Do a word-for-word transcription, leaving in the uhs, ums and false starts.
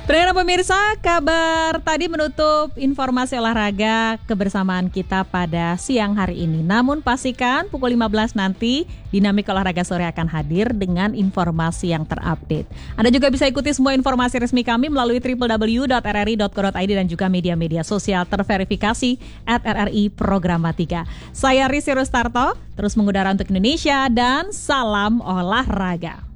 Pendengar pemirsa, kabar tadi menutup informasi olahraga kebersamaan kita pada siang hari ini. Namun pastikan pukul lima belas nanti Dinamik Olahraga Sore akan hadir dengan informasi yang terupdate. Anda juga bisa ikuti semua informasi resmi kami melalui w w w dot r r i dot co dot i d dan juga media-media sosial terverifikasi at R R I Programatika. Saya Risi Rustarto, terus mengudara untuk Indonesia dan salam olahraga.